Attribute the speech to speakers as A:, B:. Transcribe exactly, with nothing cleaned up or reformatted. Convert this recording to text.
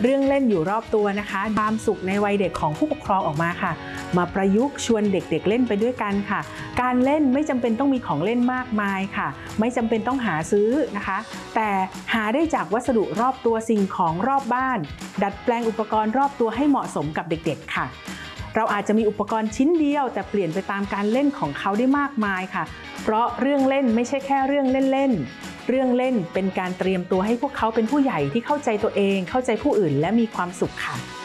A: เรื่องเล่นอยู่รอบตัวนะคะความสุขในวัยเด็กของผู้ปกครองออกมาค่ะมาประยุกต์ชวนเด็กๆเล่นไปด้วยกันค่ะการเล่นไม่จำเป็นต้องมีของเล่นมากมายค่ะไม่จำเป็นต้องหาซื้อนะคะแต่หาได้จากวัสดุรอบตัวสิ่งของรอบบ้านดัดแปลงอุปกรณ์รอบตัวให้เหมาะสมกับเด็กๆค่ะเราอาจจะมีอุปกรณ์ชิ้นเดียวแต่เปลี่ยนไปตามการเล่นของเขาได้มากมายค่ะเพราะเรื่องเล่นไม่ใช่แค่เรื่องเล่นๆเรื่องเล่นเป็นการเตรียมตัวให้พวกเขาเป็นผู้ใหญ่ที่เข้าใจตัวเองเข้าใจผู้อื่นและมีความสุขค่ะ